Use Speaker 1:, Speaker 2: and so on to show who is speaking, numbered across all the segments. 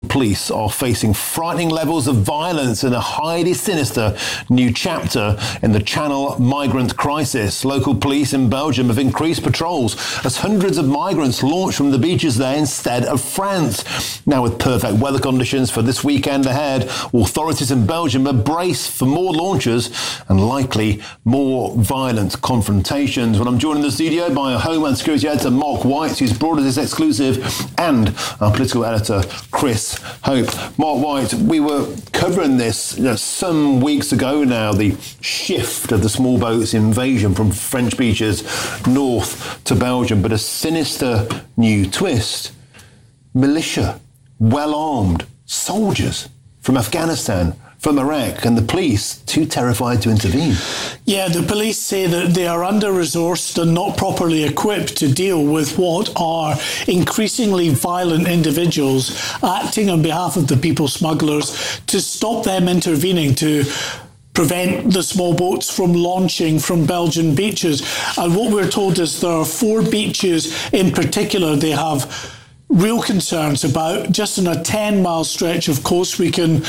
Speaker 1: Police are facing frightening levels of violence in a highly sinister new chapter in the Channel migrant crisis. Local police in Belgium have increased patrols as hundreds of migrants launch from the beaches there instead of France. Now, with perfect weather conditions for this weekend ahead, authorities in Belgium are braced for more launches and likely more violent confrontations. Well, I'm joined in the studio by our Homeland Security editor, Mark White, who's brought us this exclusive, and our political editor, Chris Hope. Mark White, we were covering this some weeks ago now, the shift of the small boats invasion from French beaches north to Belgium, but a sinister new twist. Militia, well-armed soldiers from Afghanistan, from Iraq, and the police too terrified to intervene.
Speaker 2: Yeah, the police say that they are under-resourced and not properly equipped to deal with what are increasingly violent individuals acting on behalf of the people smugglers to stop them intervening, to prevent the small boats from launching from Belgian beaches. And what we're told is there are 4 beaches in particular they have real concerns about. Just in a 10-mile stretch of coast, we can,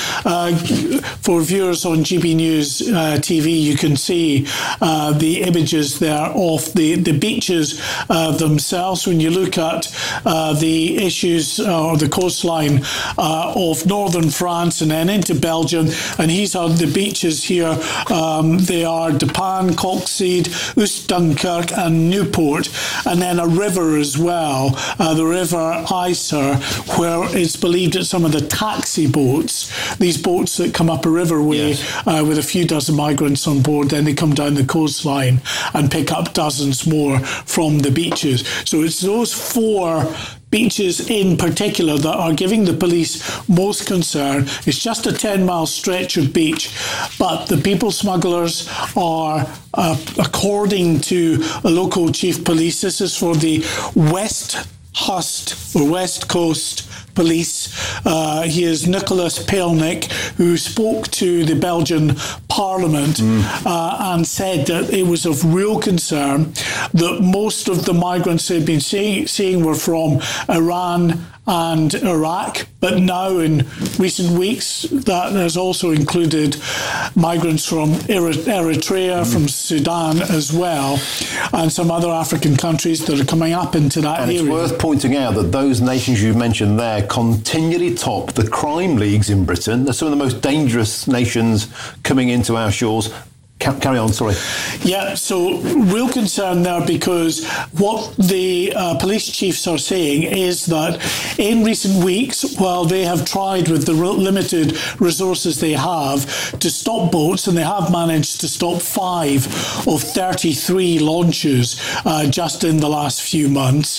Speaker 2: for viewers on GB News TV, you can see the images there of the beaches themselves. When you look at the issues or the coastline of northern France and then into Belgium, and these are the beaches here. They are De Pan, Coxyde, Oost Dunkirk and Newport, and then a river as well, the River Iser, where it's believed that some of the taxi boats, these boats that come up a riverway with a few dozen migrants on board, then they come down the coastline and pick up dozens more from the beaches. So it's those 4 beaches in particular that are giving the police most concern. It's just a 10-mile stretch of beach, but the people smugglers are, according to a local chief police, this is for the West Hust or West Coast Police. He is Nicolas Pelnick, who spoke to the Belgian Parliament and said that it was of real concern that most of the migrants they've been seeing were from Iran and Iraq, but now in recent weeks that has also included migrants from Eritrea, from Sudan as well, and some other African countries that are coming up into that area.
Speaker 1: And it's worth pointing out that those nations you mentioned there continually top the crime leagues in Britain. They're some of the most dangerous nations coming into our shores. Carry on, sorry.
Speaker 2: Yeah, so real concern there, because what the police chiefs are saying is that in recent weeks, while they have tried with the limited resources they have to stop boats, and they have managed to stop 5 of 33 launches just in the last few months.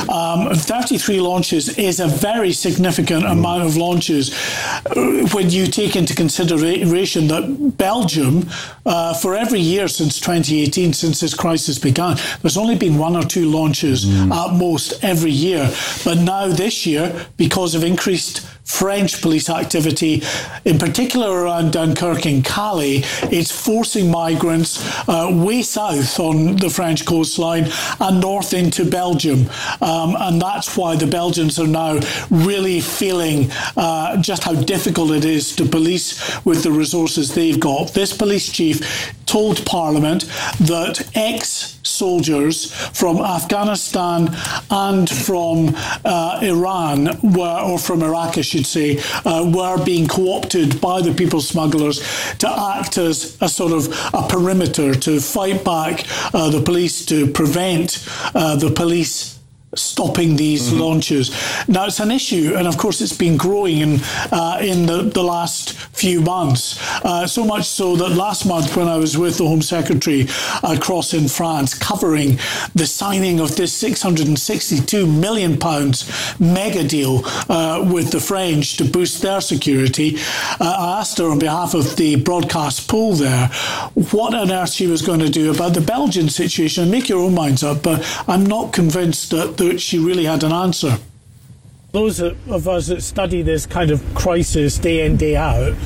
Speaker 2: 33 launches is a very significant amount of launches when you take into consideration that Belgium, for every year since 2018, since this crisis began, there's only been 1 or 2 launches at most every year. But now this year, because of increased French police activity, in particular around Dunkirk and Calais, it's forcing migrants way south on the French coastline and north into Belgium. And that's why the Belgians are now really feeling just how difficult it is to police with the resources they've got. This police chief told Parliament that ex-soldiers from Afghanistan and from Iran or from Iraq, I should say, were being co-opted by the people smugglers to act as a sort of a perimeter to fight back the police, to prevent the police stopping these launches. Now, it's an issue, and of course it's been growing in the last few months, so much so that last month when I was with the Home Secretary across in France covering the signing of this £662 million mega deal with the French to boost their security, I asked her on behalf of the broadcast pool there what on earth she was going to do about the Belgian situation. Make your own minds up, but I'm not convinced that she really had an answer. Those of us that study this kind of crisis day in, day out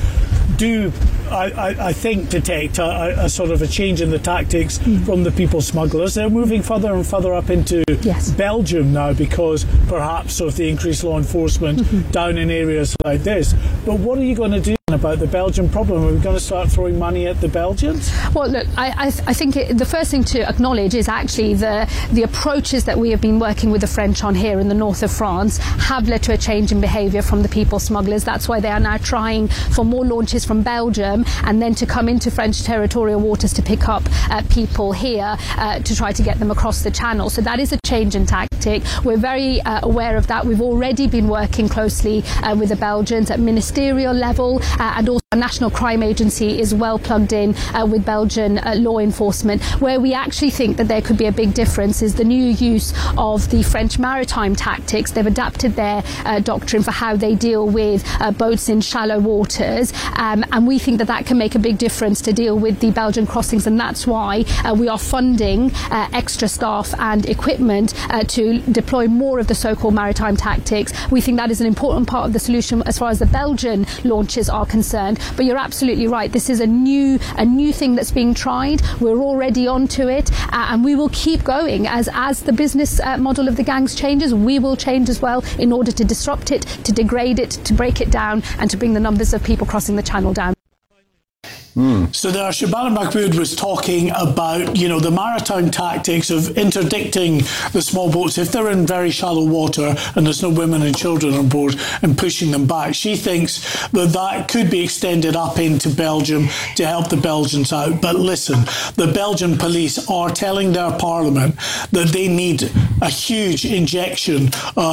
Speaker 2: do, I think, detect a sort of a change in the tactics from the people smugglers. They're moving further and further up into Belgium now because perhaps of the increased law enforcement down in areas like this. But what are you going to do about the Belgian problem? Are we going to start throwing money at the Belgians?
Speaker 3: Well, look, I think the first thing to acknowledge is actually the approaches that we have been working with the French on here in the north of France have led to a change in behaviour from the people smugglers. That's why they are now trying for more launches from Belgium and then to come into French territorial waters to pick up people here to try to get them across the channel. So that is a change in tactic. We're very aware of that. We've already been working closely with the Belgians at ministerial level, and also the National Crime Agency is well plugged in with Belgian law enforcement. Where we actually think that there could be a big difference is the new use of the French maritime tactics. They've adapted their doctrine for how they deal with boats in shallow waters, and we think that that can make a big difference to deal with the Belgian crossings, and that's why we are funding extra staff and equipment to deploy more of the so-called maritime tactics. We think that is an important part of the solution as far as the Belgian launches are concerned. But you're absolutely right. This is a new thing that's being tried. We're already onto it, and we will keep going as the business model of the gangs changes. We will change as well in order to disrupt it, to degrade it, to break it down, and to bring the numbers of people crossing the channel down.
Speaker 2: So there, Shabana Mahmood was talking about, the maritime tactics of interdicting the small boats if they're in very shallow water and there's no women and children on board and pushing them back. She thinks that could be extended up into Belgium to help the Belgians out. But listen, the Belgian police are telling their parliament that they need a huge injection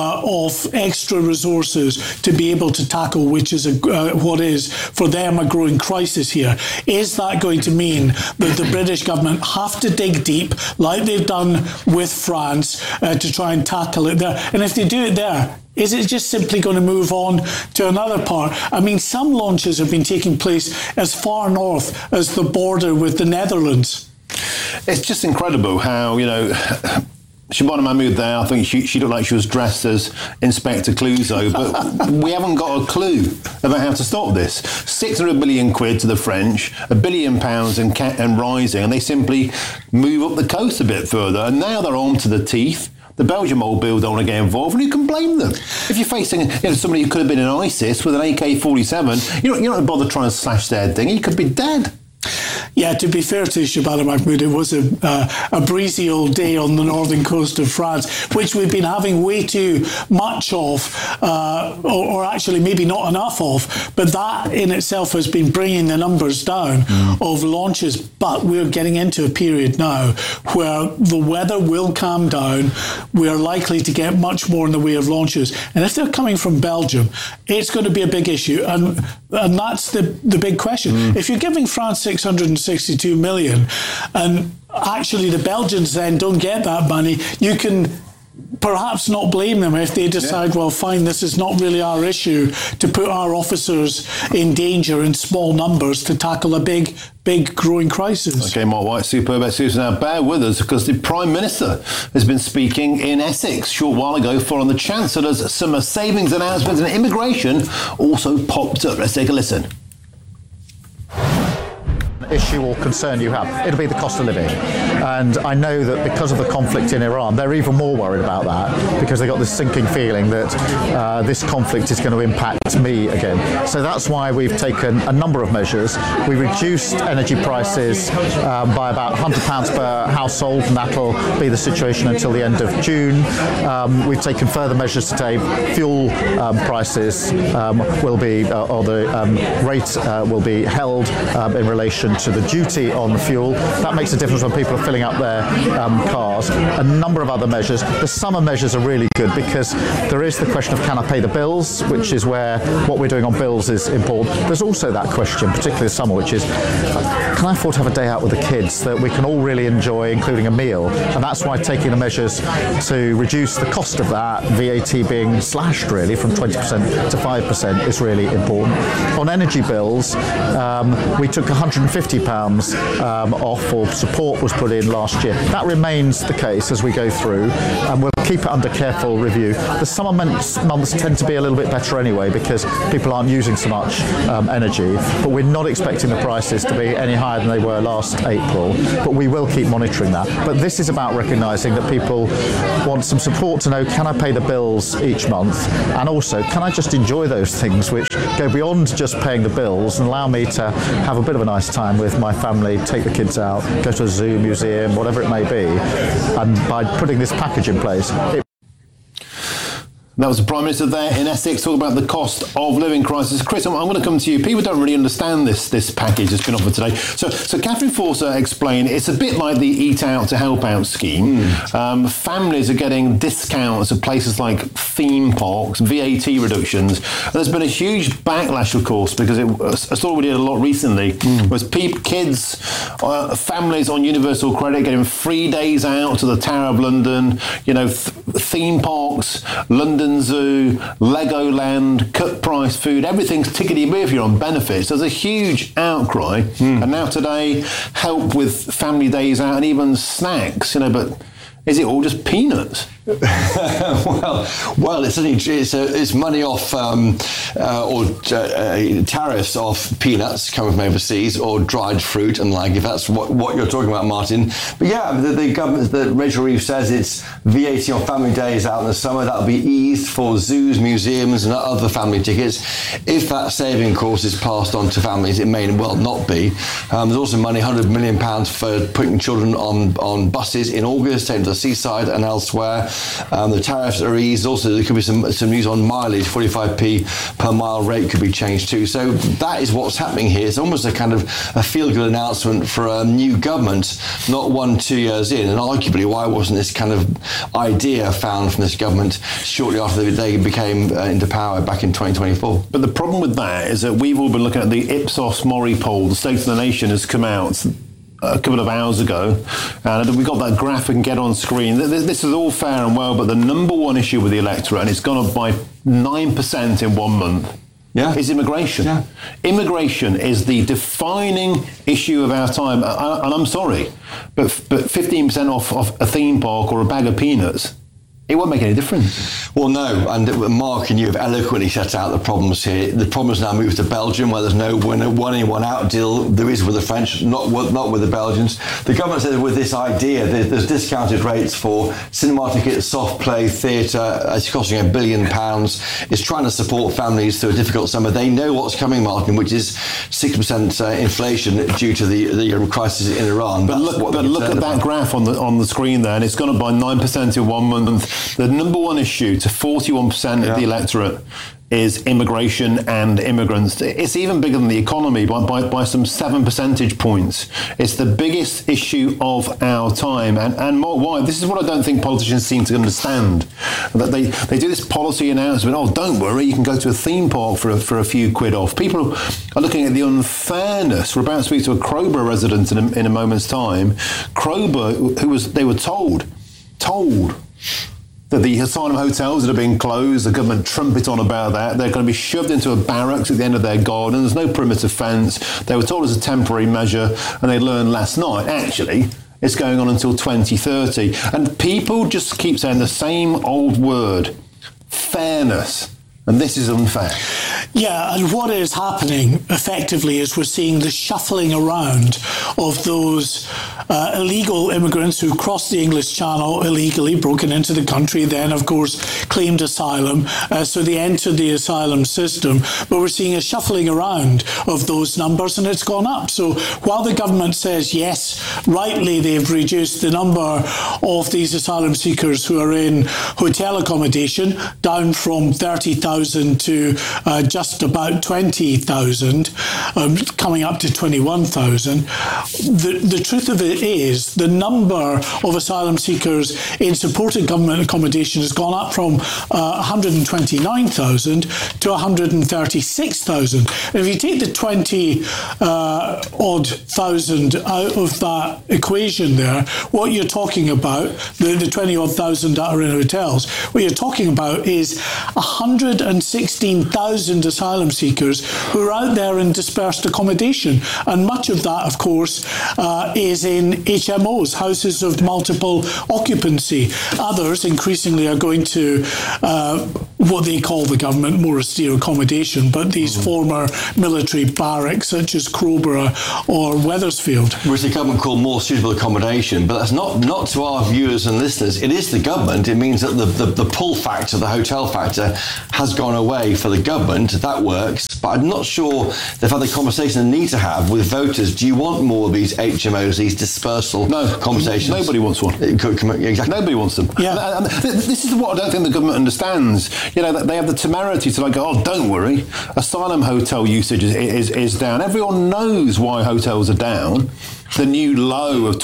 Speaker 2: of extra resources to be able to tackle, which is what is for them a growing crisis here. Is that going to mean that the British government have to dig deep, like they've done with France, to try and tackle it there? And if they do it there, is it just simply going to move on to another part? I mean, some launches have been taking place as far north as the border with the Netherlands.
Speaker 1: It's just incredible how, Shabana Mahmood there, I think she looked like she was dressed as Inspector Clouseau, but we haven't got a clue about how to stop this. 600 million quid to the French, £1 billion and rising, and they simply move up the coast a bit further, and now they're on to the teeth. The Belgian old bill don't want to get involved, and who can blame them? If you're facing somebody who could have been in ISIS with an AK-47, you don't bother trying to slash their thing, he could be dead.
Speaker 2: Yeah, to be fair to Shabana Mahmood, it was a breezy old day on the northern coast of France, which we've been having way too much of, or actually maybe not enough of, but that in itself has been bringing the numbers down of launches. But we're getting into a period now where the weather will calm down. We're likely to get much more in the way of launches. And if they're coming from Belgium, it's going to be a big issue. And that's the big question. If you're giving France 662 million and actually the Belgians then don't get that money, you can perhaps not blame them if they decide, well, fine, this is not really our issue to put our officers in danger in small numbers to tackle a big growing crisis.
Speaker 1: Okay, Mark White, superb excuse. Now, bear with us because the Prime Minister has been speaking in Essex a short while ago following the Chancellor's summer savings announcements, and immigration also popped up. Let's take a listen.
Speaker 4: Issue or concern you have, it'll be the cost of living. And I know that because of the conflict in Iran, they're even more worried about that because they've got this sinking feeling that this conflict is going to impact me again. So that's why we've taken a number of measures. We reduced energy prices by about £100 per household, and that'll be the situation until the end of June. We've taken further measures today. Fuel prices will be, or the rate will be held in relation to the duty on fuel. That makes a difference when people are filling up their cars. A number of other measures. The summer measures are really good because there is the question of can I pay the bills, which is where what we're doing on bills is important. There's also that question, particularly this summer, which is can I afford to have a day out with the kids that we can all really enjoy, including a meal? And that's why taking the measures to reduce the cost of that, VAT being slashed really from 20% to 5%, is really important. On energy bills, we took £150 £50 off, or support was put in last year. That remains the case as we go through, and we'll keep it under careful review. The summer months tend to be a little bit better anyway because people aren't using so much energy, but we're not expecting the prices to be any higher than they were last April, but we will keep monitoring that. But this is about recognising that people want some support to know, can I pay the bills each month, and also can I just enjoy those things which go beyond just paying the bills and allow me to have a bit of a nice time with my family, take the kids out, go to a zoo, museum, whatever it may be. And by putting this package in place,
Speaker 1: That was the Prime Minister there in Essex talking about the cost of living crisis. Chris, I'm going to come to you. People don't really understand this package that's been offered today. So Catherine Forster explained it's a bit like the Eat Out to Help Out scheme. Families are getting discounts at places like theme parks, VAT reductions. And there's been a huge backlash, of course, because a story we did a lot recently was kids, families on universal credit getting 3 days out to the Tower of London, theme parks, London Zoo, Legoland, cut price food, everything's tickety-boo if you're on benefits. There's a huge outcry. And now today, help with family days out and even snacks, but is it all just peanuts?
Speaker 5: well, it's money off tariffs off peanuts coming from overseas or dried fruit and if that's what you're talking about, Martin. But yeah, the government, Rachel Reeves says it's VAT on family days out in the summer. That'll be eased for zoos, museums and other family tickets. If that saving, of course, is passed on to families, it may well not be. There's also money, £100 million for putting children on buses in August, taken to the seaside and elsewhere. The tariffs are eased. Also, there could be some news on mileage. 45p per mile rate could be changed too. So that is what's happening here. It's almost a kind of a feel-good announcement for a new government, not 2 years in. And arguably, why wasn't this kind of idea found from this government shortly after they became into power back in 2024?
Speaker 1: But the problem with that is that we've all been looking at the Ipsos Mori poll. The State of the Nation has come out a couple of hours ago, and we got that graph we can get on screen. This is all fair and well, but the number one issue with the electorate, and it's gone up by 9% in 1 month, is immigration. Yeah. Immigration is the defining issue of our time, and I'm sorry, but 15% off a theme park or a bag of peanuts, it won't make any difference.
Speaker 5: Well, no, and Mark and you have eloquently set out the problems here. The problem has now moved to Belgium, where there's no one in, one out deal. There is with the French, not with the Belgians. The government said with this idea, there's discounted rates for cinema tickets, soft play, theatre. It's costing £1 billion. It's trying to support families through a difficult summer. They know what's coming, Martin, which is 6% inflation due to the crisis in Iran.
Speaker 1: But look at that graph on the screen there, and it's gone up by 9% in 1 month. The number one issue to 41% of the electorate is immigration and immigrants. It's even bigger than the economy by some 7 percentage points. It's the biggest issue of our time. And more, why? This is what I don't think politicians seem to understand. That they do this policy announcement, don't worry, you can go to a theme park for a few quid off. People are looking at the unfairness. We're about to speak to a Crowborough resident in a moment's time. Crowborough, they were told that the asylum hotels that are being closed, the government trumpet on about that, they're going to be shoved into a barracks at the end of their garden. There's no perimeter fence. They were told as a temporary measure, and they learned last night, actually, it's going on until 2030. And people just keep saying the same old word, fairness. And this is unfair.
Speaker 2: Yeah, and what is happening effectively is we're seeing the shuffling around of those illegal immigrants who crossed the English Channel illegally, broken into the country, then, of course, claimed asylum. So they entered the asylum system. But we're seeing a shuffling around of those numbers, and it's gone up. So while the government says, yes, rightly, they've reduced the number of these asylum seekers who are in hotel accommodation down from 30,000 to just about 20,000, coming up to 21,000. The truth of it is the number of asylum seekers in supported government accommodation has gone up from 129,000 to 136,000. And if you take the 20 odd thousand out of that equation there, what you're talking about, the 20 odd thousand that are in hotels, what you're talking about is 116,000 asylum seekers who are out there in dispersed accommodation. And much of that, of course, is in HMOs, houses of multiple occupancy. Others increasingly are going to what they call the government more austere accommodation, but these former military barracks such as Crowborough or Wethersfield.
Speaker 5: Which the government call more suitable accommodation, but that's not to our viewers and listeners. It is the government. It means that the pull factor, the hotel factor, has gone away for the government. That works, but I'm not sure they've had the conversation they need to have with voters. Do you want more of these HMOs, these dispersal conversations?
Speaker 1: Nobody wants one.
Speaker 5: Exactly.
Speaker 1: Nobody wants them.
Speaker 2: Yeah.
Speaker 1: And this is what I don't think the government understands. You know, they have the temerity to go, oh, don't worry, asylum hotel usage is down. Everyone knows why hotels are down. The new low of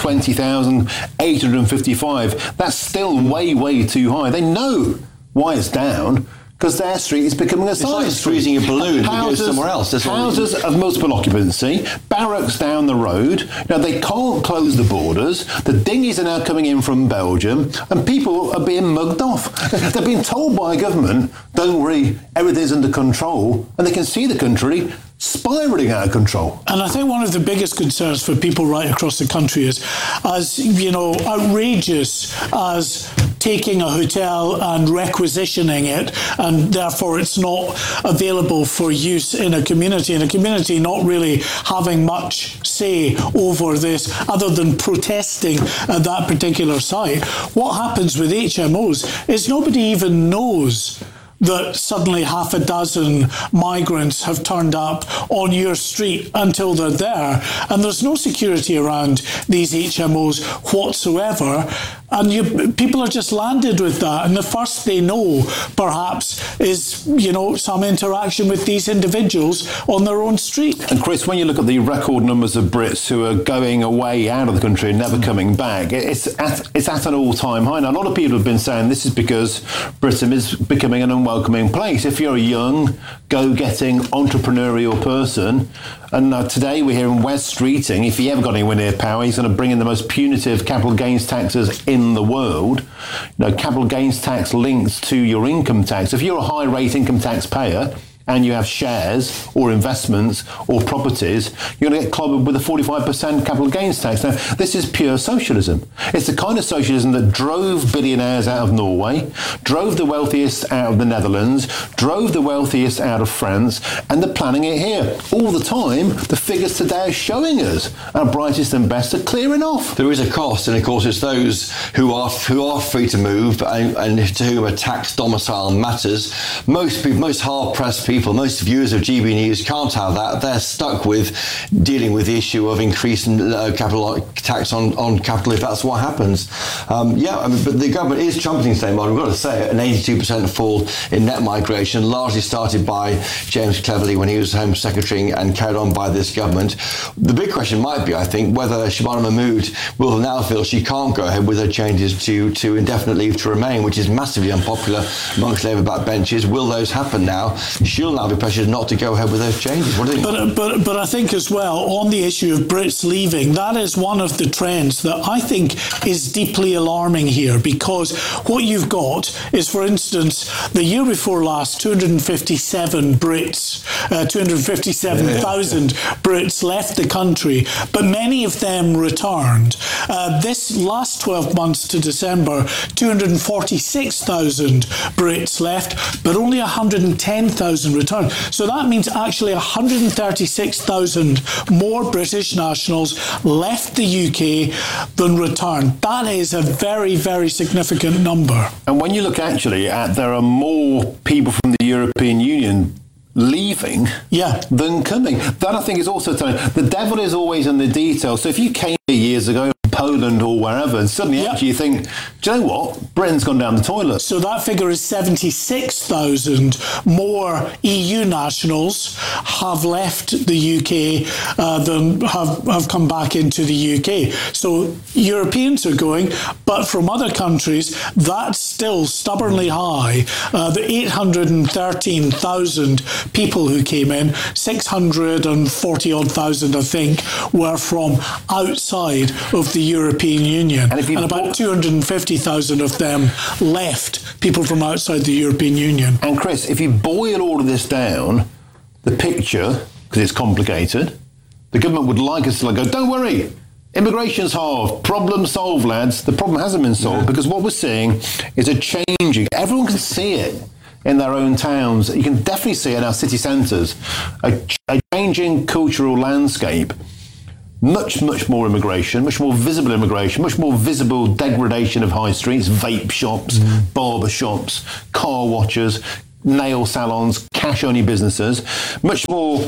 Speaker 1: 20,855, that's still way, way too high. They know why it's down, because their street is becoming a science
Speaker 5: street. It's like squeezing a balloon that goes somewhere else.
Speaker 1: Houses of multiple occupancy, barracks down the road. Now, they can't close the borders. The dinghies are now coming in from Belgium, and people are being mugged off. They're being told by a government, don't worry, everything's under control, and they can see the country spiralling out of control.
Speaker 2: And I think one of the biggest concerns for people right across the country is, as you know, outrageous as taking a hotel and requisitioning it, and therefore it's not available for use in a community not really having much say over this other than protesting at that particular site. What happens with HMOs is nobody even knows that suddenly half a dozen migrants have turned up on your street until they're there, and there's no security around these HMOs whatsoever, and people are just landed with that, and the first they know perhaps is, you know, some interaction with these individuals on their own street.
Speaker 1: And Chris, when you look at the record numbers of Brits who are going away out of the country and never coming back, it's at an all-time high. Now, a lot of people have been saying this is because Britain is becoming an unwelcoming place. If you're a young, go-getting, entrepreneurial person, and today we're hearing Wes Streeting, if he ever got anywhere near power, he's going to bring in the most punitive capital gains taxes in the world. You know, capital gains tax linked to your income tax. If you're a high-rate income tax payer and you have shares or investments or properties, you're going to get clobbered with a 45% capital gains tax. Now, this is pure socialism. It's the kind of socialism that drove billionaires out of Norway, drove the wealthiest out of the Netherlands, drove the wealthiest out of France, and they're planning it here. All the time, the figures today are showing us our brightest and best are clearing off.
Speaker 5: There is a cost, and of course it's those who are free to move and to whom a tax domicile matters. Most people, most hard-pressed people, most viewers of GB News can't have that. They're stuck with dealing with the issue of increasing capital tax on capital if that's what happens. But the government is trumpeting the same model. We've got to say it, an 82% fall in net migration, largely started by James Cleverly when he was Home Secretary and carried on by this government. The big question might be, I think, whether Shabana Mahmood will now feel she can't go ahead with her changes to indefinite leave to remain, which is massively unpopular amongst Labour backbenches. Will those happen now? She'll now be pressured not to go ahead with those changes. What do you think?
Speaker 2: But I think as well, on the issue of Brits leaving, that is one of the trends that I think is deeply alarming here, because what you've got is, for instance, the year before last, 257,000 Brits left the country, but many of them returned. This last 12 months to December, 246,000 Brits left, but only 110,000 returned. So that means actually 136,000 more British nationals left the UK than returned. That is a very, very significant number.
Speaker 1: And when you look actually at, there are more people from the European Union leaving than coming. That I think is also telling. The devil is always in the details. So if you came here years ago, Poland or wherever, and suddenly actually you think, do you know what? Britain's gone down the toilet.
Speaker 2: So that figure is 76,000 more EU nationals have left the UK than have come back into the UK. So Europeans are going, but from other countries, that's still stubbornly high. The 813,000 people who came in, 640-odd thousand, I think, were from outside of the European Union. And about 250,000 of them left, people from outside the European Union.
Speaker 1: And Chris, if you boil all of this down, the picture, because it's complicated. The government would like us to go, don't worry, immigration's halved, problem solved, lads. The problem hasn't been solved because what we're seeing is a changing. Everyone can see it in their own towns. You can definitely see it in our city centres. A changing cultural landscape. Much more immigration, much more visible immigration, much more visible degradation of high streets, vape shops, barber shops, car watches, nail salons, cash-only businesses, much more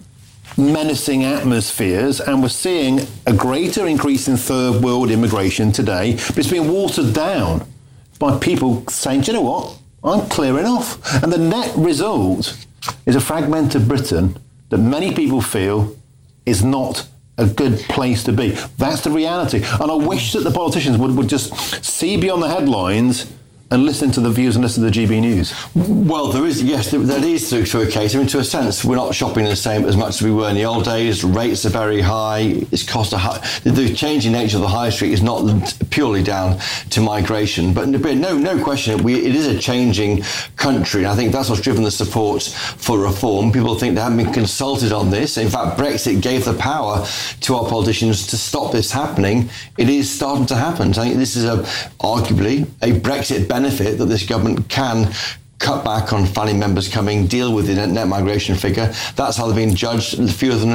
Speaker 1: menacing atmospheres, and we're seeing a greater increase in third world immigration today, but it's being watered down by people saying, do you know what, I'm clearing off. And the net result is a fragmented Britain that many people feel is not a good place to be. That's the reality. And I wish that the politicians would just see beyond the headlines and listen to the views and listen to the GB News. Well, there is to a case. I mean, to a sense, we're not shopping the same as much as we were in the old days. Rates are very high. It's cost a high. The changing nature of the high street is not purely down to migration, but no question, it is a changing country. And I think that's what's driven the support for reform. People think they haven't been consulted on this. In fact, Brexit gave the power to our politicians to stop this happening. It is starting to happen. So I think this is arguably a Brexit benefit that this government can cut back on family members coming, deal with the net migration figure. That's how they're being judged. Fewer than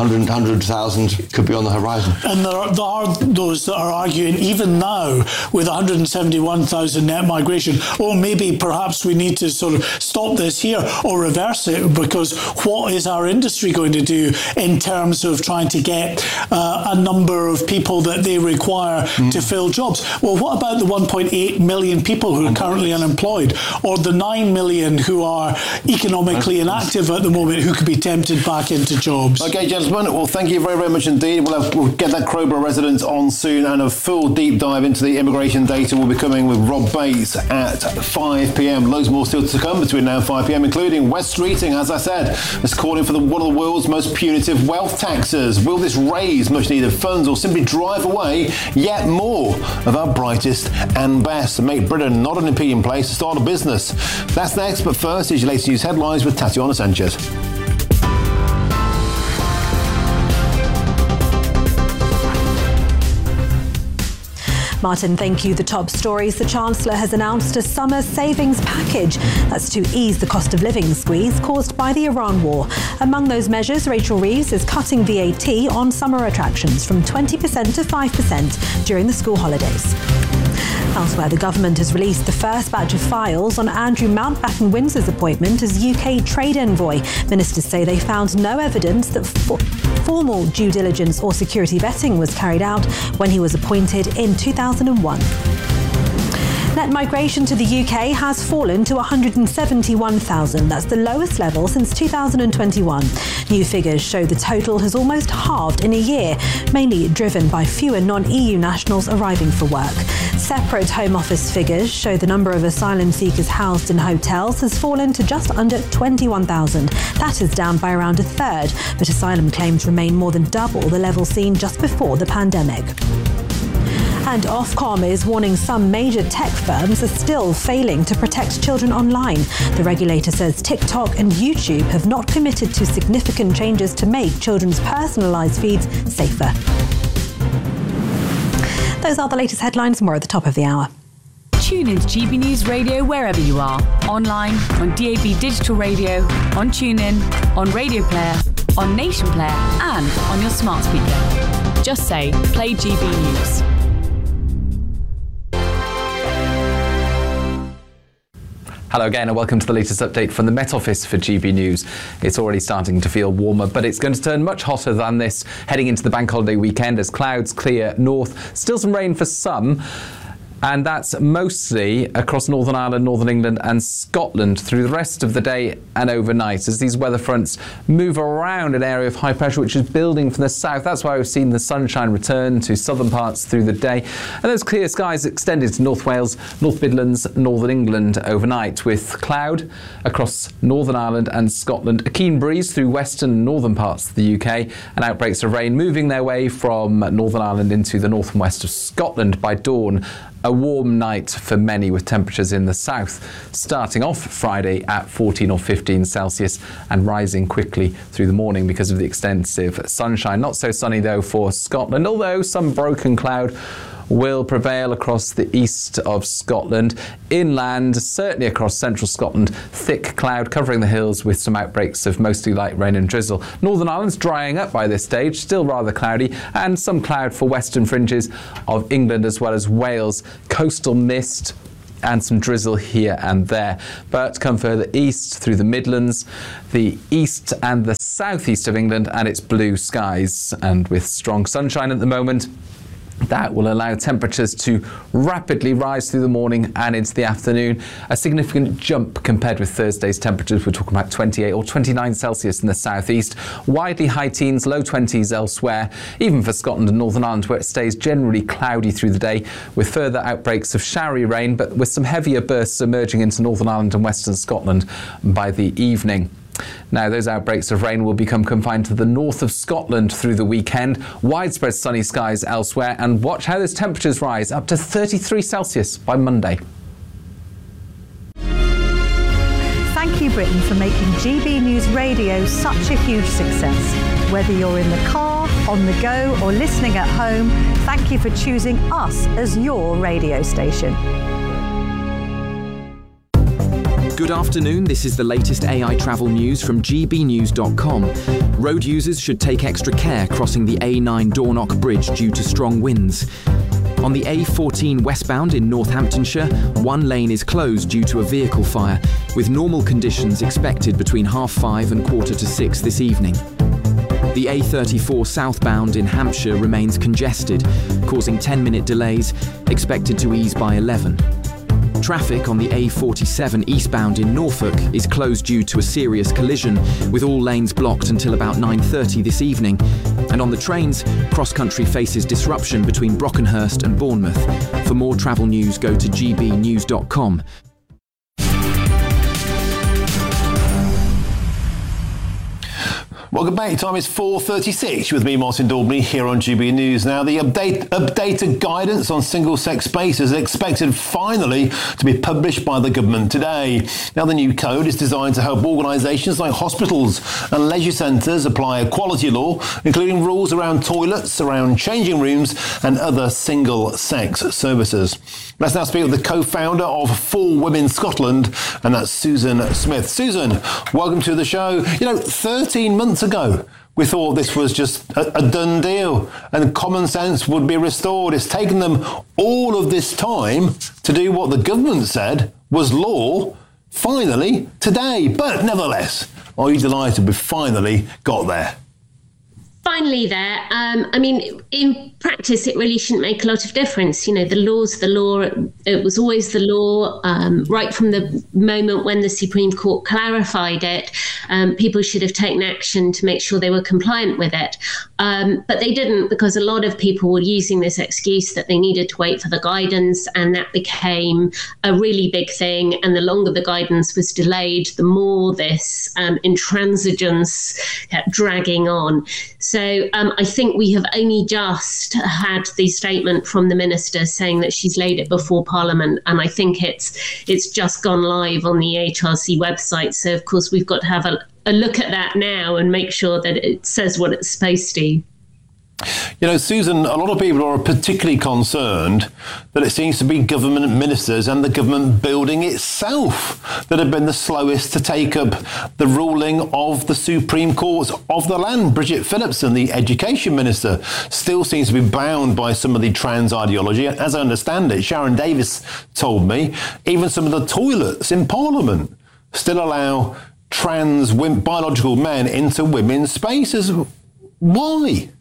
Speaker 1: 100,000 could be on the horizon. And there are those that are arguing, even now, with 171,000 net migration, maybe perhaps we need to sort of stop this here or reverse it, because what is our industry going to do in terms of trying to get a number of people that they require to fill jobs? Well, what about the 1.8 million people who are currently unemployed, or the 9 million who are economically inactive at the moment, who could be tempted back into jobs? Okay, gentlemen, well, thank you very, very much indeed. We'll get that Crowborough resident on soon, and a full deep dive into the immigration data will be coming with Rob Bates at 5 p.m. Loads more still to come between now and 5 p.m, including West Streeting, as I said, is calling for one of the world's most punitive wealth taxes. Will this raise much needed funds or simply drive away yet more of our brightest and best and make Britain not an impeding place to start a business? That's next, but first is your latest news headlines with Tatiana Sanchez.
Speaker 6: Martin, thank you. The top stories. The Chancellor has announced a summer savings package. That's to ease the cost of living squeeze caused by the Iran war. Among those measures, Rachel Reeves is cutting VAT on summer attractions from 20% to 5% during the school holidays. Elsewhere, the government has released the first batch of files on Andrew Mountbatten Windsor's appointment as UK trade envoy. Ministers say they found no evidence that formal due diligence or security vetting was carried out when he was appointed in 2001. Net migration to the UK has fallen to 171,000. That's the lowest level since 2021. New figures show the total has almost halved in a year, mainly driven by fewer non-EU nationals arriving for work. Separate Home Office figures show the number of asylum seekers housed in hotels has fallen to just under 21,000. That is down by around a third, but asylum claims remain more than double the level seen just before the pandemic. And Ofcom is warning some major tech firms are still failing to protect children online. The regulator says TikTok and YouTube have not committed to significant changes to make children's personalised feeds safer. Those are the latest headlines. More at the top of the hour.
Speaker 7: Tune into GB News Radio wherever you are. Online, on DAB Digital Radio, on TuneIn, on Radio Player, on Nation Player and on your smart speaker. Just say, play GB News.
Speaker 8: Hello again and welcome to the latest update from the Met Office for GB News. It's already starting to feel warmer, but it's going to turn much hotter than this heading into the bank holiday weekend as clouds clear north. Still some rain for some. And that's mostly across Northern Ireland, Northern England and Scotland through the rest of the day and overnight as these weather fronts move around an area of high pressure which is building from the south. That's why we've seen the sunshine return to southern parts through the day. And those clear skies extended to North Wales, North Midlands, Northern England overnight with cloud across Northern Ireland and Scotland. A keen breeze through western and northern parts of the UK and outbreaks of rain moving their way from Northern Ireland into the north and west of Scotland by dawn A warm night for many, with temperatures in the south starting off Friday at 14 or 15 Celsius and rising quickly through the morning because of the extensive sunshine. Not so sunny though for Scotland, although some broken cloud will prevail across the east of Scotland. Inland, certainly across central Scotland, thick cloud covering the hills with some outbreaks of mostly light rain and drizzle. Northern Ireland's drying up by this stage, still rather cloudy, and some cloud for western fringes of England as well as Wales. Coastal mist and some drizzle here and there. But come further east through the Midlands, the east and the southeast of England, and it's blue skies. And with strong sunshine at the moment, that will allow temperatures to rapidly rise through the morning and into the afternoon. A significant jump compared with Thursday's temperatures. We're talking about 28 or 29 Celsius in the southeast. Widely high teens, low 20s elsewhere, even for Scotland and Northern Ireland, where it stays generally cloudy through the day, with further outbreaks of showery rain, but with some heavier bursts emerging into Northern Ireland and western Scotland by the evening. Now, those outbreaks of rain will become confined to the north of Scotland through the weekend. Widespread sunny skies elsewhere, and watch how those temperatures rise up to 33 Celsius by Monday.
Speaker 6: Thank you, Britain, for making GB News Radio such a huge success. Whether you're in the car, on the go, or listening at home, thank you for choosing us as your radio station.
Speaker 9: Good afternoon, this is the latest AI travel news from gbnews.com. Road users should take extra care crossing the A9 Dornoch Bridge due to strong winds. On the A14 westbound in Northamptonshire, one lane is closed due to a vehicle fire, with normal conditions expected between 5:30 and 5:45 this evening. The A34 southbound in Hampshire remains congested, causing 10-minute delays, expected to ease by 11. Traffic on the A47 eastbound in Norfolk is closed due to a serious collision, with all lanes blocked until about 9:30 this evening. And on the trains, cross-country faces disruption between Brockenhurst and Bournemouth. For more travel news, go to gbnews.com.
Speaker 1: Welcome back. Time is 4:36 with me, Martin Daubney, here on GB News. Now, the updated guidance on single-sex spaces is expected finally to be published by the government today. Now, the new code is designed to help organisations like hospitals and leisure centres apply equality law, including rules around toilets, around changing rooms and other single-sex services. Let's now speak with the co-founder of For Women Scotland, and that's Susan Smith. Susan, welcome to the show. 13 months ago, we thought this was just a done deal and common sense would be restored. It's taken them all of this time to do what the government said was law, finally, today. But nevertheless, are you delighted we finally got there?
Speaker 10: Finally there. In practice, it really shouldn't make a lot of difference. The law's the law. It was always the law right from the moment when the Supreme Court clarified it. People should have taken action to make sure they were compliant with it. But they didn't, because a lot of people were using this excuse that they needed to wait for the guidance, and that became a really big thing. And the longer the guidance was delayed, the more this intransigence kept dragging on. So I think we have only just had the statement from the minister saying that she's laid it before Parliament, and I think it's just gone live on the HRC website. So of course we've got to have a look at that now and make sure that it says what it's supposed to.
Speaker 1: Susan, a lot of people are particularly concerned that it seems to be government ministers and the government building itself that have been the slowest to take up the ruling of the Supreme Court of the land. Bridget Phillipson, the education minister, still seems to be bound by some of the trans ideology. As I understand it, Sharon Davis told me, even some of the toilets in Parliament still allow trans biological men into women's spaces. Why?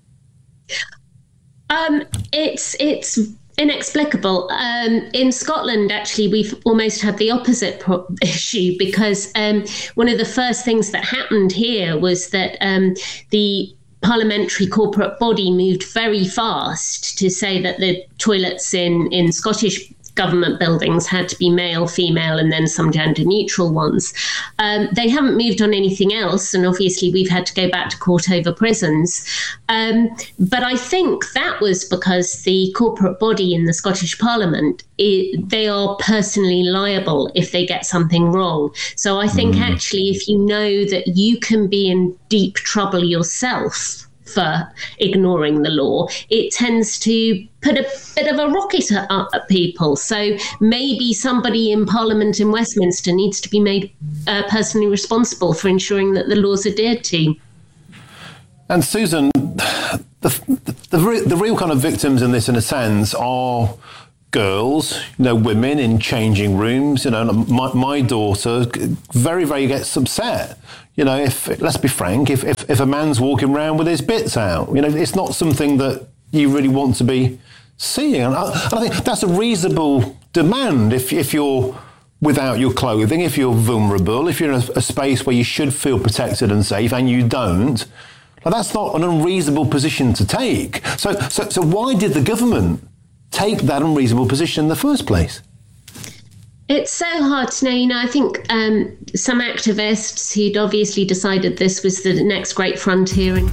Speaker 10: It's inexplicable. In Scotland, actually, we've almost had the opposite issue, because one of the first things that happened here was that the parliamentary corporate body moved very fast to say that the toilets in Scottish government buildings had to be male, female, and then some gender neutral ones. They haven't moved on anything else, and obviously we've had to go back to court over prisons. But I think that was because the corporate body in the Scottish Parliament, they are personally liable if they get something wrong. So I think actually if you know that you can be in deep trouble yourself for ignoring the law, it tends to put a bit of a rocket up at people. So maybe somebody in Parliament in Westminster needs to be made personally responsible for ensuring that the laws are adhered to.
Speaker 1: And Susan, the real kind of victims in this, in a sense, are girls, women in changing rooms. My daughter very, very gets upset. If, let's be frank, if a man's walking around with his bits out, it's not something that you really want to be seeing. And I think that's a reasonable demand if you're without your clothing, if you're vulnerable, if you're in a space where you should feel protected and safe and you don't. That's not an unreasonable position to take. So why did the government take that unreasonable position in the first place?
Speaker 10: It's so hard to know. I think some activists who'd obviously decided this was the next great frontier. And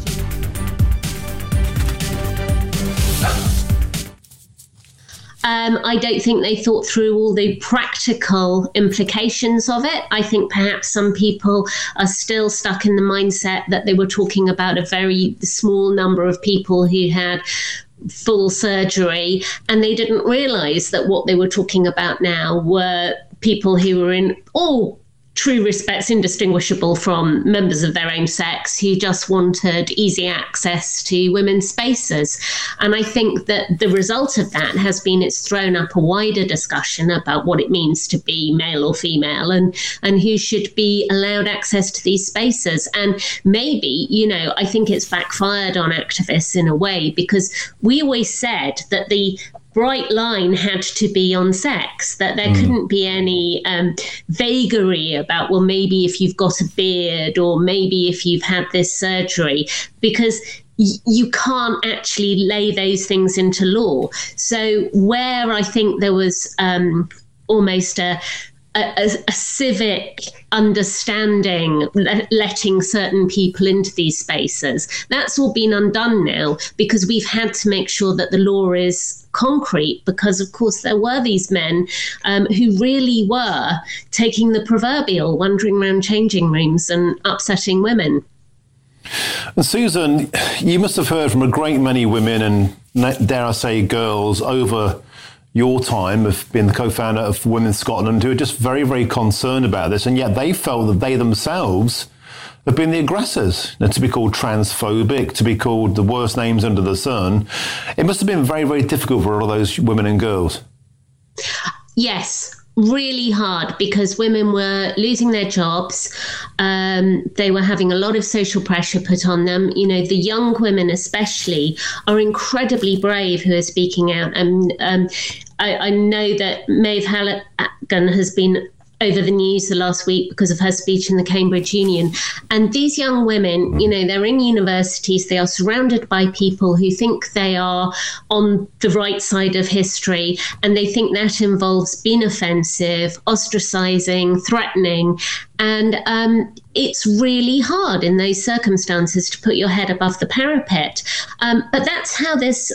Speaker 10: I don't think they thought through all the practical implications of it. I think perhaps some people are still stuck in the mindset that they were talking about a very small number of people who had full surgery, and they didn't realise that what they were talking about now were people who were in all true respects indistinguishable from members of their own sex who just wanted easy access to women's spaces. And I think that the result of that has been it's thrown up a wider discussion about what it means to be male or female and who should be allowed access to these spaces. And maybe, I think it's backfired on activists in a way, because we always said that the bright line had to be on sex, that there couldn't be any vagary about, well, maybe if you've got a beard or maybe if you've had this surgery, because you can't actually lay those things into law. So where I think there was almost a civic understanding, letting certain people into these spaces, that's all been undone now, because we've had to make sure that the law is concrete, because of course there were these men who really were taking the proverbial, wandering around changing rooms and upsetting women.
Speaker 1: And Susan, you must have heard from a great many women and, dare I say, girls over your time of being the co-founder of Women's Scotland, who are just very, very concerned about this, and yet they felt that they themselves have been the aggressors. To be called transphobic, to be called the worst names under the sun, it must have been very, very difficult for all of those women and girls.
Speaker 10: Yes. Really hard, because women were losing their jobs. They were having a lot of social pressure put on them. The young women especially are incredibly brave who are speaking out. And I know that Maeve Halligan has been over the news the last week because of her speech in the Cambridge Union. And these young women, they're in universities, they are surrounded by people who think they are on the right side of history, and they think that involves being offensive, ostracizing, threatening. And it's really hard in those circumstances to put your head above the parapet. But that's how this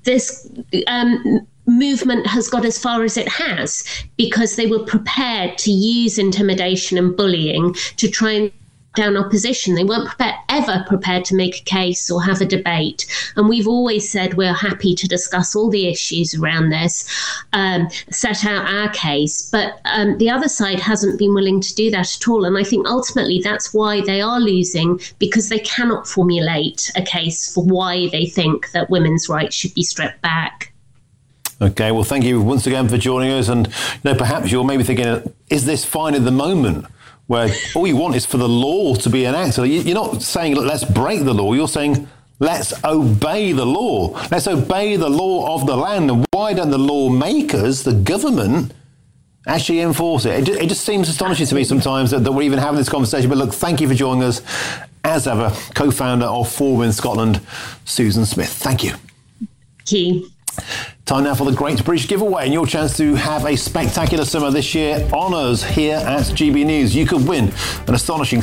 Speaker 10: movement has got as far as it has, because they were prepared to use intimidation and bullying to try and down opposition. They weren't ever prepared to make a case or have a debate. And we've always said we're happy to discuss all the issues around this, set out our case. But the other side hasn't been willing to do that at all. And I think ultimately that's why they are losing, because they cannot formulate a case for why they think that women's rights should be stripped back.
Speaker 1: Okay, well, thank you once again for joining us. And perhaps you're maybe thinking, is this finally the moment where all you want is for the law to be enacted? You're not saying, let's break the law. You're saying, let's obey the law. Let's obey the law of the land. And why don't the lawmakers, the government, actually enforce it? It just seems astonishing to me sometimes that we're even having this conversation. But look, thank you for joining us, as ever, co-founder of For Women Scotland, Susan Smith. Thank you.
Speaker 10: Thank you.
Speaker 1: Time now for the Great British Giveaway and your chance to have a spectacular summer this year on us here at GB News. You could win an astonishing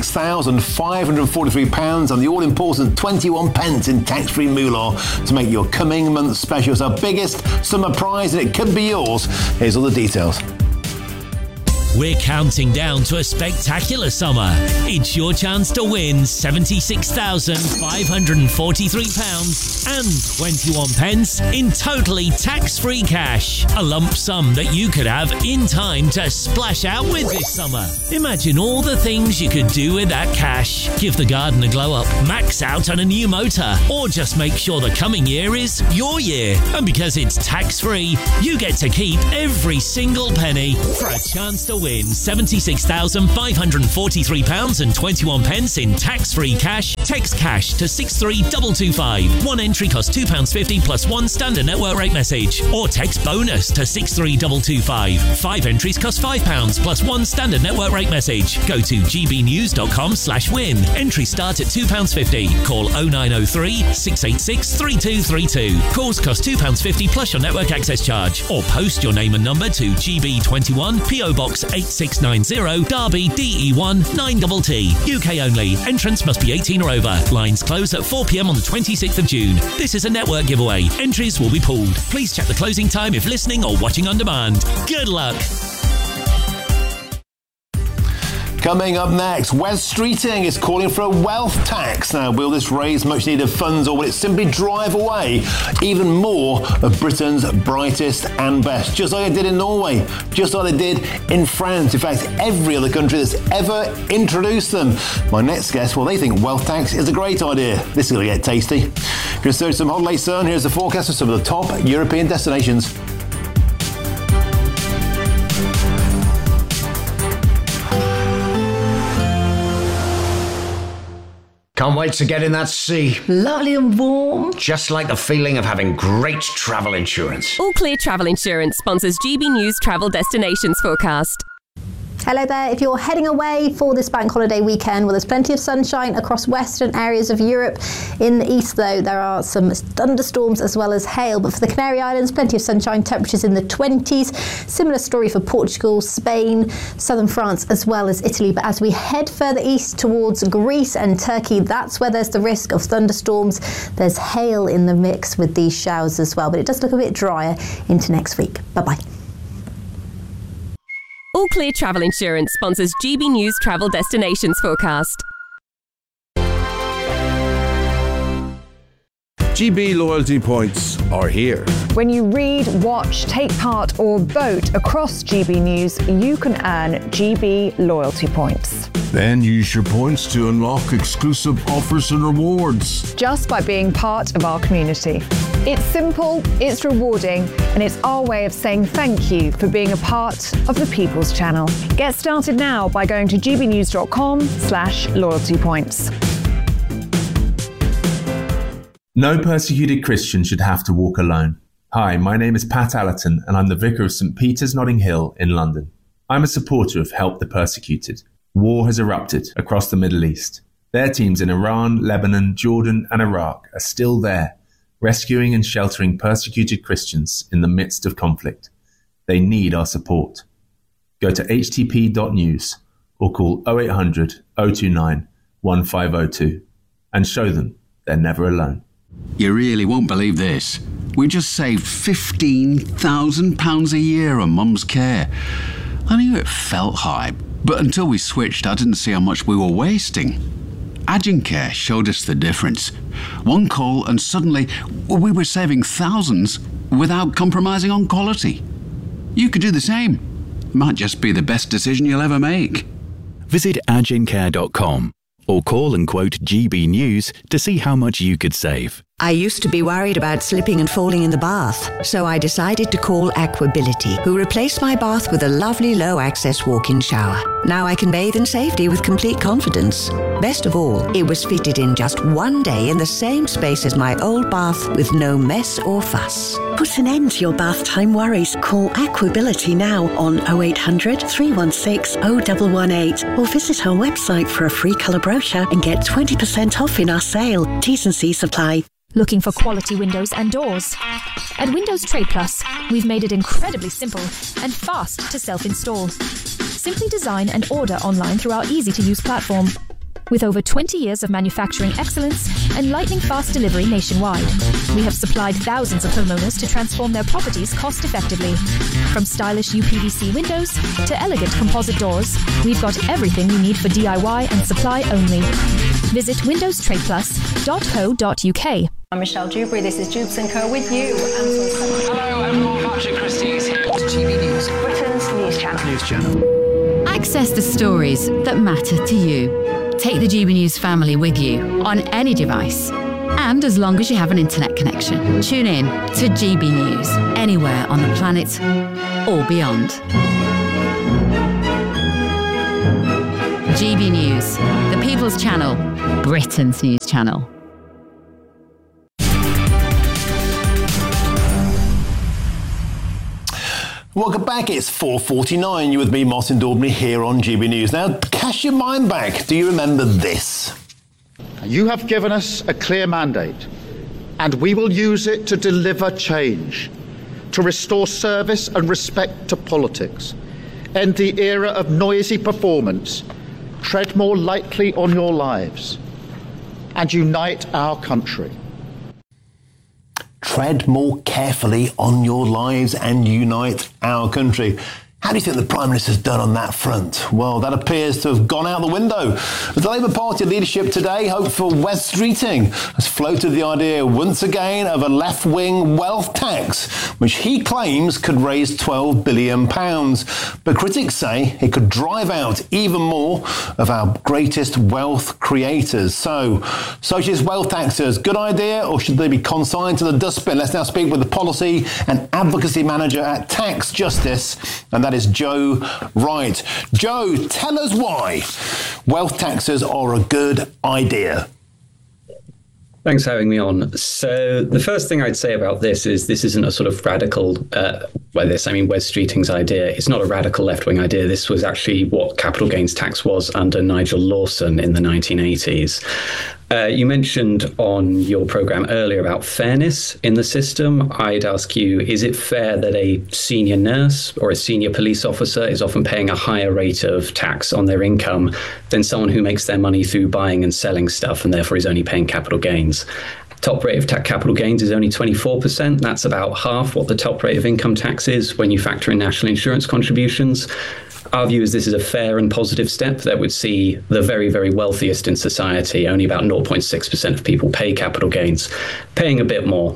Speaker 1: £76,543 and the all-important 21 pence in tax-free moolah to make your coming month special. It's our biggest summer prize and it could be yours. Here's all the details.
Speaker 11: We're counting down to a spectacular summer. It's your chance to win £76,543 and 21 pence in totally tax-free cash. A lump sum that you could have in time to splash out with this summer. Imagine all the things you could do with that cash. Give the garden a glow up, max out on a new motor, or just make sure the coming year is your year. And because it's tax-free, you get to keep every single penny for a chance to win £76,543 and 21 pence in tax-free cash. Text cash to 63225. One entry costs £2.50 plus one standard network rate message. Or text bonus to 63225. 5 entries cost £5 plus one standard network rate message. Go to gbnews.com/win. Entries start at £2.50. Call 0903 686 3232. Calls cost £2.50 plus your network access charge. Or post your name and number to GB21 PO Box 8690 Derby DE1 9TT. UK only. Entrance must be 18 or over. Lines close at 4 p.m. on the 26th of June. This is a network giveaway. Entries will be pulled. Please check the closing time if listening or watching on demand. Good luck.
Speaker 1: Coming up next, Wes Streeting is calling for a wealth tax. Now, will this raise much needed funds or will it simply drive away even more of Britain's brightest and best? Just like it did in Norway, just like they did in France. In fact, every other country that's ever introduced them. My next guest, well, they think wealth tax is a great idea. This is going to get tasty. If you're searching some holiday sun, here's the forecast of some of the top European destinations.
Speaker 12: Can't wait to get in that sea.
Speaker 13: Lovely and warm.
Speaker 12: Just like the feeling of having great travel insurance.
Speaker 14: All Clear Travel Insurance sponsors GB News Travel Destinations Forecast.
Speaker 15: Hello there. If you're heading away for this bank holiday weekend, well, there's plenty of sunshine across western areas of Europe. In the east, though, there are some thunderstorms as well as hail. But for the Canary Islands, plenty of sunshine, temperatures in the 20s. Similar story for Portugal, Spain, southern France, as well as Italy. But as we head further east towards Greece and Turkey, that's where there's the risk of thunderstorms. There's hail in the mix with these showers as well. But it does look a bit drier into next week. Bye-bye.
Speaker 14: All Clear Travel Insurance sponsors GB News Travel Destinations Forecast.
Speaker 16: GB loyalty points are here.
Speaker 17: When you read, watch, take part or vote across GB News, you can earn GB loyalty points.
Speaker 16: Then use your points to unlock exclusive offers and rewards.
Speaker 17: Just by being part of our community. It's simple, it's rewarding, and it's our way of saying thank you for being a part of the People's Channel. Get started now by going to gbnews.com/loyalty points.
Speaker 18: No persecuted Christian should have to walk alone. Hi, my name is Pat Allerton and I'm the Vicar of St Peter's Notting Hill in London. I'm a supporter of Help the Persecuted. War has erupted across the Middle East. Their teams in Iran, Lebanon, Jordan and Iraq are still there, rescuing and sheltering persecuted Christians in the midst of conflict. They need our support. Go to htp.news or call 0800 029 1502 and show them they're never alone.
Speaker 19: You really won't believe this. We just saved £15,000 a year on Mum's care. I knew it felt high, but until we switched, I didn't see how much we were wasting. Agencare showed us the difference. One call and suddenly we were saving thousands without compromising on quality. You could do the same. Might just be the best decision you'll ever make.
Speaker 20: Visit agencare.com or call and quote GB News to see how much you could save.
Speaker 13: I used to be worried about slipping and falling in the bath, so I decided to call Aquability, who replaced my bath with a lovely low-access walk-in shower. Now I can bathe in safety with complete confidence. Best of all, it was fitted in just one day in the same space as my old bath with no mess or fuss.
Speaker 21: Put an end to your bath time worries. Call Aquability now on 0800 316 0118 or visit our website for a free colour brochure and get 20% off in our sale. T's and C's apply.
Speaker 22: Looking for quality windows and doors? At Windows Trade Plus, we've made it incredibly simple and fast to self-install. Simply design and order online through our easy-to-use platform. With over 20 years of manufacturing excellence and lightning-fast delivery nationwide, we have supplied thousands of homeowners to transform their properties cost-effectively. From stylish UPVC windows to elegant composite doors, we've got everything you need for DIY and supply only. Visit windowstradeplus.co.uk.
Speaker 23: I'm Michelle Dewberry. This is Jubes & Co. with you.
Speaker 24: Hello everyone, Patrick Christie is here. It's GB News,
Speaker 23: Britain's news channel.
Speaker 25: Access the stories that matter to you. Take the GB News family with you on any device. And as long as you have an internet connection, tune in to GB News anywhere on the planet or beyond. GB News, the People's Channel, Britain's news channel.
Speaker 1: Welcome back. It's 4:49. You with me, Martin Daubney, here on GB News. Now, cast your mind back. Do you remember this?
Speaker 4: You have given us a clear mandate, and we will use it to deliver change, to restore service and respect to politics, end the era of noisy performance, tread more lightly on your lives, and unite our country.
Speaker 1: Tread more carefully on your lives and unite our country. How do you think the Prime Minister's done on that front? Well, that appears to have gone out the window. The Labour Party leadership today hoped for West Streeting has floated the idea once again of a left-wing wealth tax, which he claims could raise £12 billion. But critics say it could drive out even more of our greatest wealth creators. So, socialist wealth taxes, good idea, or should they be consigned to the dustbin? Let's now speak with the Policy and Advocacy Manager at Tax Justice, and that is Joe Wright. Joe, tell us why wealth taxes are a good idea.
Speaker 26: Thanks for having me on. So the first thing I'd say about this isn't a sort of radical, West Streeting's idea. It's not a radical left-wing idea. This was actually what capital gains tax was under Nigel Lawson in the 1980s. You mentioned on your programme earlier about fairness in the system. I'd ask you, is it fair that a senior nurse or a senior police officer is often paying a higher rate of tax on their income than someone who makes their money through buying and selling stuff and therefore is only paying capital gains? Top rate of capital gains is only 24%. That's about half what the top rate of income tax is when you factor in national insurance contributions. Our view is this is a fair and positive step that would see the very, very wealthiest in society, only about 0.6% of people pay capital gains, paying a bit more.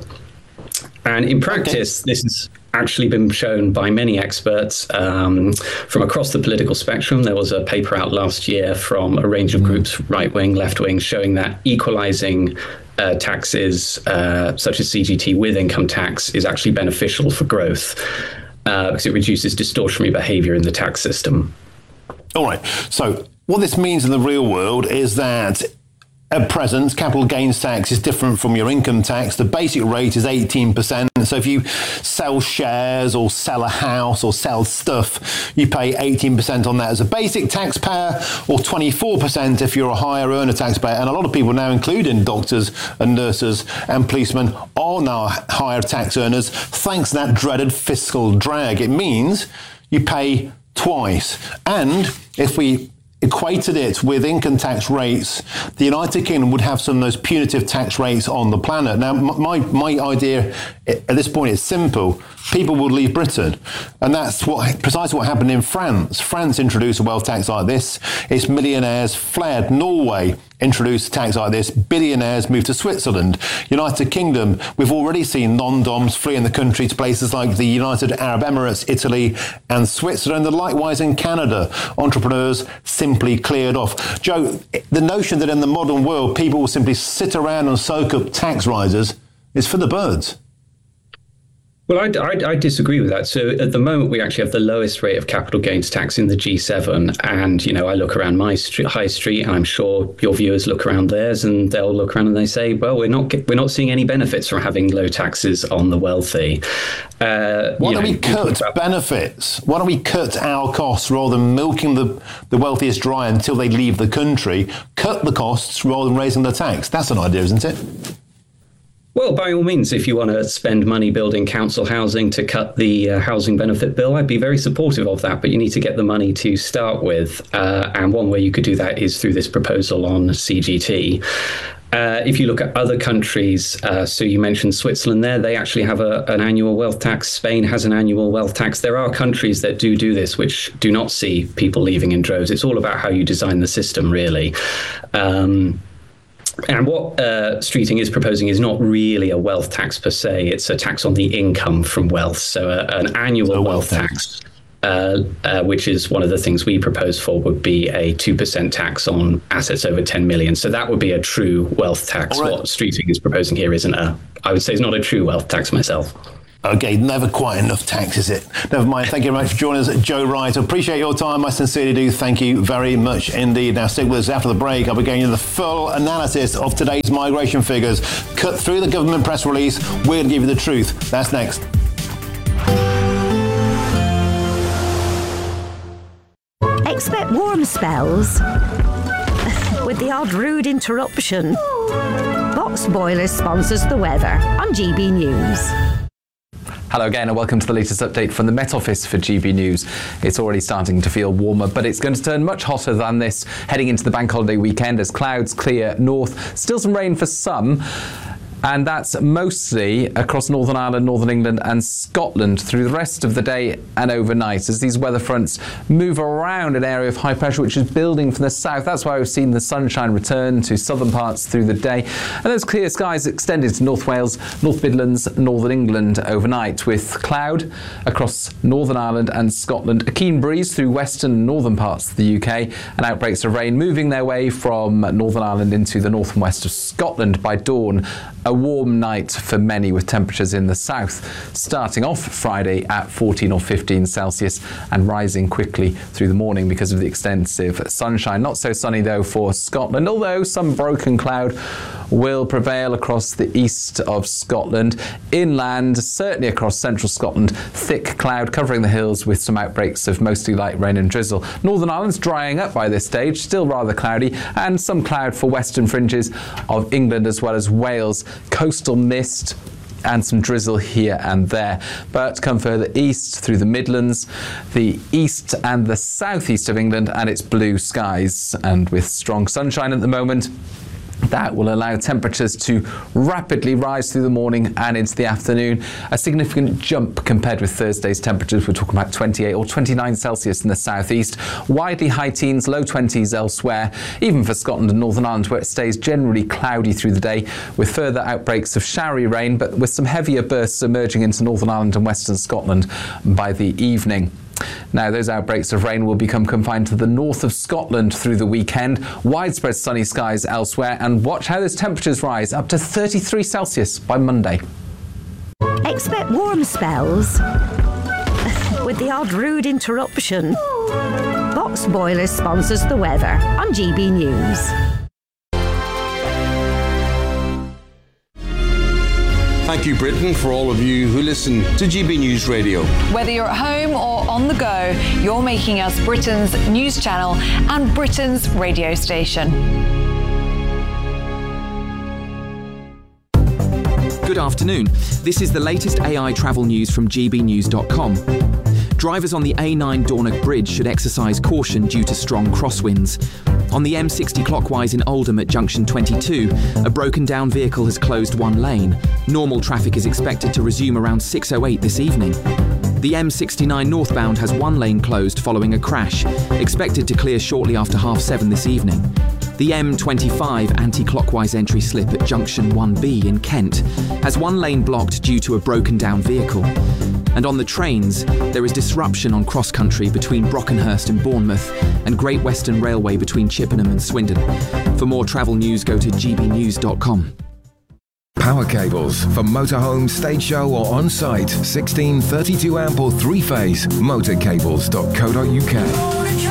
Speaker 26: And in practice, this has actually been shown by many experts from across the political spectrum. There was a paper out last year from a range of groups, right-wing, left-wing, showing that equalising taxes such as CGT with income tax is actually beneficial for growth. Because it reduces distortionary behaviour in the tax system.
Speaker 1: All right. So what this means in the real world is that at present, capital gains tax is different from your income tax. The basic rate is 18%. So if you sell shares or sell a house or sell stuff, you pay 18% on that as a basic taxpayer, or 24% if you're a higher earner taxpayer. And a lot of people now, including doctors and nurses and policemen, are now higher tax earners thanks to that dreaded fiscal drag. It means you pay twice. And if we equated it with income tax rates, the United Kingdom would have some of those punitive tax rates on the planet. Now, my idea at this point is simple. People will leave Britain. And that's precisely what happened in France. France introduced a wealth tax like this. Its millionaires fled. Norway introduced a tax like this. Billionaires moved to Switzerland. United Kingdom, we've already seen non-doms fleeing the country to places like the United Arab Emirates, Italy and Switzerland. And likewise in Canada, entrepreneurs simply cleared off. Joe, the notion that in the modern world people will simply sit around and soak up tax rises is for the birds.
Speaker 26: Well, I disagree with that. So at the moment, we actually have the lowest rate of capital gains tax in the G7. And, you know, I look around my high street, and I'm sure your viewers look around theirs, and they'll look around and they say, well, we're not seeing any benefits from having low taxes on the wealthy.
Speaker 1: Why don't we cut benefits? Why don't we cut our costs rather than milking the wealthiest dry until they leave the country? Cut the costs rather than raising the tax. That's an idea, isn't it?
Speaker 26: Well, by all means, if you want to spend money building council housing to cut the housing benefit bill, I'd be very supportive of that. But you need to get the money to start with. And one way you could do that is through this proposal on CGT. If you look at other countries, so you mentioned Switzerland there, they actually have an annual wealth tax. Spain has an annual wealth tax. There are countries that do this, which do not see people leaving in droves. It's all about how you design the system, really. And what Streeting is proposing is not really a wealth tax per se. It's a tax on the income from wealth. So an annual wealth tax, which is one of the things we propose for, would be a 2% tax on assets over 10 million. So that would be a true wealth tax. Right. What Streeting is proposing here isn't I would say, is not a true wealth tax myself.
Speaker 1: Okay, never quite enough tax, is it? Never mind. Thank you very much for joining us, Joe Wright. I appreciate your time. I sincerely do. Thank you very much indeed. Now, stick with us after the break. I'll be going into the full analysis of today's migration figures. Cut through the government press release. We're going to give you the truth. That's next.
Speaker 21: Expect warm spells with the odd rude interruption. Box Boilers sponsors the weather on GB News.
Speaker 2: Hello again and welcome to the latest update from the Met Office for GB News. It's already starting to feel warmer, but it's going to turn much hotter than this heading into the bank holiday weekend as clouds clear north. Still some rain for some. And that's mostly across Northern Ireland, Northern England and Scotland through the rest of the day and overnight as these weather fronts move around an area of high pressure which is building from the south. That's why we've seen the sunshine return to southern parts through the day. And those clear skies extended to North Wales, North Midlands, Northern England overnight with cloud across Northern Ireland and Scotland. A keen breeze through western and northern parts of the UK and outbreaks of rain moving their way from Northern Ireland into the north and west of Scotland by dawn. A warm night for many with temperatures in the south starting off Friday at 14 or 15 Celsius and rising quickly through the morning because of the extensive sunshine. Not so sunny though for Scotland, although some broken cloud will prevail across the east of Scotland. Inland, certainly across central Scotland, thick cloud covering the hills with some outbreaks of mostly light rain and drizzle. Northern Ireland's drying up by this stage, still rather cloudy, and some cloud for western fringes of England as well as Wales. Coastal mist and some drizzle here and there. But come further east through the Midlands, the east and the southeast of England, and it's blue skies. And with strong sunshine at the moment, that will allow temperatures to rapidly rise through the morning and into the afternoon. A significant jump compared with Thursday's temperatures. We're talking about 28 or 29 Celsius in the southeast. Widely high teens, low 20s elsewhere, even for Scotland and Northern Ireland, where it stays generally cloudy through the day with further outbreaks of showery rain, but with some heavier bursts emerging into Northern Ireland and Western Scotland by the evening. Now, those outbreaks of rain will become confined to the north of Scotland through the weekend. Widespread sunny skies elsewhere, and watch how those temperatures rise up to 33 Celsius by Monday.
Speaker 21: Expect warm spells with the odd rude interruption. Box Boilers sponsors the weather on GB News.
Speaker 16: Thank you, Britain, for all of you who listen to GB News Radio.
Speaker 17: Whether you're at home or on the go, you're making us Britain's news channel and Britain's radio station.
Speaker 9: Good afternoon. This is the latest AI travel news from gbnews.com. Drivers on the A9 Dornoch Bridge should exercise caution due to strong crosswinds. On the M60 clockwise in Oldham at junction 22, a broken down vehicle has closed one lane. Normal traffic is expected to resume around 6:08 this evening. The M69 northbound has one lane closed following a crash, expected to clear shortly after 7:30 this evening. The M25 anti-clockwise entry slip at junction 1B in Kent has one lane blocked due to a broken down vehicle. And on the trains, there is disruption on cross-country between Brockenhurst and Bournemouth and Great Western Railway between Chippenham and Swindon. For more travel news, go to gbnews.com.
Speaker 3: Power cables for motorhome, stage show or on-site. 16, 32 amp or 3-phase. Motorcables.co.uk.